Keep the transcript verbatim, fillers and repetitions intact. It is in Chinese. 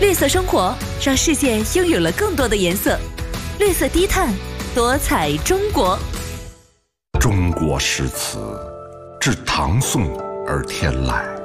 绿色生活让世界拥有了更多的颜色。绿色低碳，多彩中国。 中国诗词，至唐宋而天来。